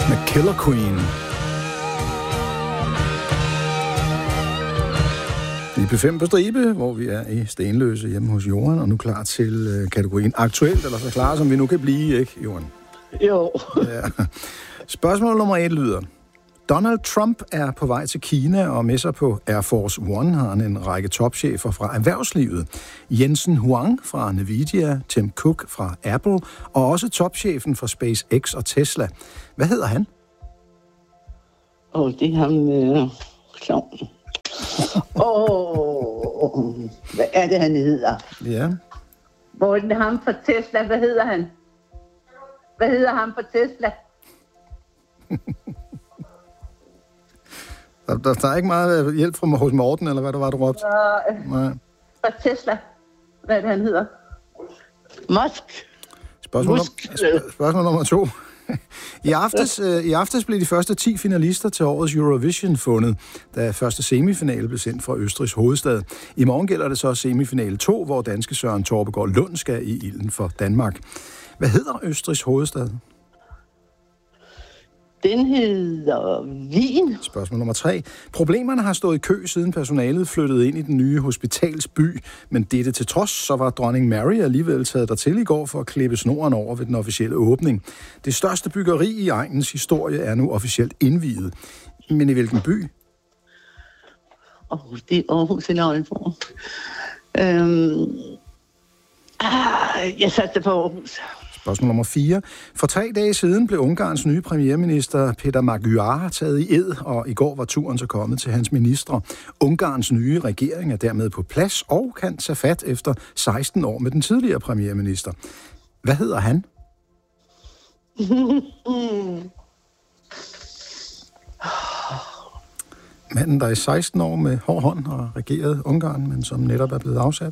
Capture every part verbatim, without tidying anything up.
med Killer Queen. I P fem på stribe, hvor vi er i Stenløse hjemme hos Johan, og nu klar til øh, kategorien aktuelt, eller så klar som vi nu kan blive, ikke, Johan? Jo. Ja. Spørgsmål nummer et lyder: Donald Trump er på vej til Kina, og med sig på Air Force One har han en række topchefer fra erhvervslivet. Jensen Huang fra Nvidia, Tim Cook fra Apple, og også topchefen fra SpaceX og Tesla. Hvad hedder han? Åh, oh, det er ham øh, klovnen. Åh, oh, hvad er det, han hedder? Ja. Hvor er det ham fra Tesla? Hvad hedder han? Hvad hedder ham fra Tesla? Der, der, der er ikke meget hjælp fra hos Morten, eller hvad det var, du råbte? Uh, Nej. Fra Tesla. Hvad er det, han hedder? Musk. Spørgsmål, Musk. Num- spørgsmål nummer to. I aftes, øh, I aftes blev de første ti finalister til årets Eurovision fundet, da første semifinale blev sendt fra Østrigs hovedstad. I morgen gælder det så semifinale to, hvor danske Søren Torpegaard Lund skal i ilden for Danmark. Hvad hedder Østrigs hovedstad? Den hedder Wien. Spørgsmål nummer tre. Problemerne har stået i kø, siden personalet flyttede ind i den nye hospitalsby, men dette til trods, så var dronning Mary alligevel taget dertil i går for at klippe snoren over ved den officielle åbning. Det største byggeri i egnens historie er nu officielt indviet. Men i hvilken by? Åh, oh, det er Aarhus eller Aalborg. Øhm... Ah, jeg satte på Aarhus. Spørgsmål nummer fire. For tre dage siden blev Ungarns nye premierminister Peter Magyar taget i ed, og i går var turen så kommet til hans ministre. Ungarns nye regering er dermed på plads og kan tage fat efter seksten år med den tidligere premierminister. Hvad hedder han? Manden, der i seksten år med hård hånd har regeret Ungarn, men som netop er blevet afsat.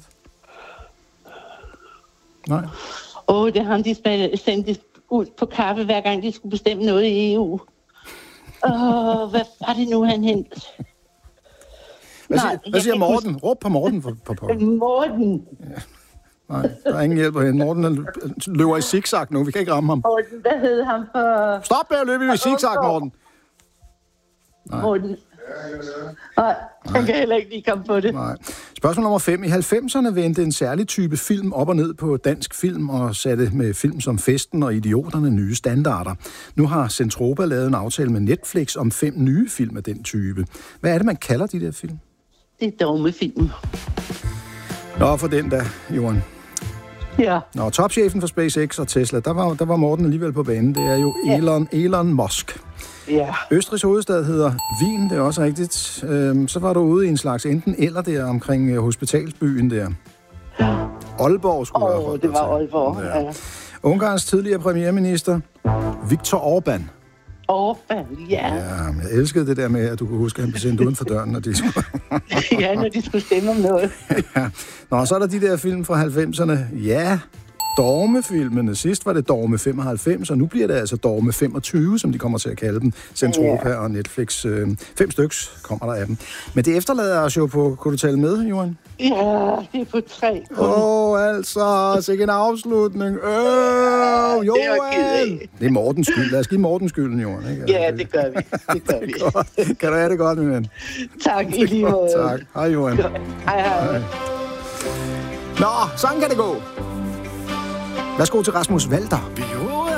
Nej. Åh, oh, det er ham, de sendte ud på kaffe, hver gang de skulle bestemme noget i E U. Åh, oh, hvad var det nu, han hentede? Hvad siger, Nej, hvad siger Morten? Huske... Råb på Morten. For, på, på. Morten. Ja. Nej, der er ingen hjælp på hende. Morten løber i zigzag nu. Vi kan ikke ramme ham. Morten, hvad hed ham for... Stop med at løbe i zigzag, Morten. Nej. Morten. Nej, han kan heller ikke lige komme på det. Nej. Spørgsmål nummer fem. I halvfemserne vendte en særlig type film op og ned på dansk film og satte med film som Festen og Idioterne nye standarder. Nu har Zentropa lavet en aftale med Netflix om fem nye film af den type. Hvad er det, man kalder de der film? Det er dogmefilm. Nå, for den der, Johan. Ja. Nå, topchefen for SpaceX og Tesla, der var, der var Morten alligevel på banen. Det er jo Elon, ja. Elon Musk. Ja. Østrigs hovedstad hedder Wien, det er også rigtigt. Øhm, så var du ude i en slags enten eller der omkring øh, hospitalsbyen der. Aalborg skulle være. Åh, oh, det var Aalborg, ja. ja. Ungarns tidligere premierminister, Viktor Orbán. Orbán, ja. Ja, jeg elskede det der med, at du kunne huske, at han blev sendt uden for døren, når de skulle... ja, når de skulle stemme om noget. ja. Nå, så er der de der film fra halvfemserne. Ja, Dogme-filmene. Sidst var det Dogme femoghalvfems, og nu bliver det altså Dogme femogtyve, som de kommer til at kalde dem. Zentropa ja. og Netflix. Øh, fem styks kommer der af dem. Men det efterlader os jo på... Kunne du tale med, Johan? Ja, det er på tre. Åh, oh, altså, sikke en afslutning. Øh, Johan! Det, det er Mortens skyld. Lad os give Mortens skylden, Johan. Ikke? Ja, det gør vi. Det gør vi. Kan du have det godt, min ven? Tak, i lige måde. Tak. Hej, Johan. Hej, hej. Nå, sådan kan det gå. Værsgo til Rasmus Walter.